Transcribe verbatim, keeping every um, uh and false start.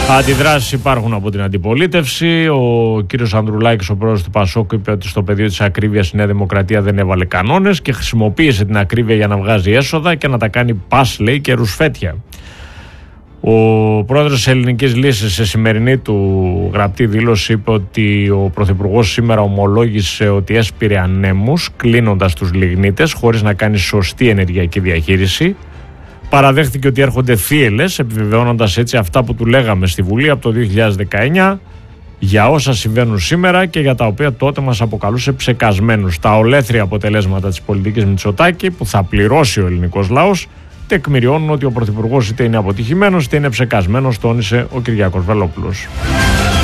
Αντιδράσεις υπάρχουν από την αντιπολίτευση. Ο κύριος Ανδρουλάκης, ο πρόεδρος του Πασόκ, είπε ότι στο πεδίο της ακρίβειας η Νέα Δημοκρατία δεν έβαλε κανόνες και χρησιμοποίησε την ακρίβεια για να βγάζει έσοδα και να τα κάνει πας, λέει, και ρουσφέτια. Ο πρόεδρος της Ελληνικής Λύσης σε σημερινή του γραπτή δήλωση είπε ότι ο πρωθυπουργός σήμερα ομολόγησε ότι έσπηρε ανέμους κλείνοντας τους λιγνίτες χωρίς να κάνει σωστή ενεργειακή διαχείριση. Παραδέχθηκε ότι έρχονται θύελλες, επιβεβαιώνοντας έτσι αυτά που του λέγαμε στη Βουλή από το δύο χιλιάδες δεκαεννιά για όσα συμβαίνουν σήμερα και για τα οποία τότε μας αποκαλούσε ψεκασμένους. Τα ολέθρια αποτελέσματα της πολιτικής Μητσοτάκη που θα πληρώσει ο ελληνικός λαός τεκμηριώνουν ότι ο πρωθυπουργός είτε είναι αποτυχημένος είτε είναι ψεκασμένος, τόνισε ο Κυριάκος Βελόπουλος.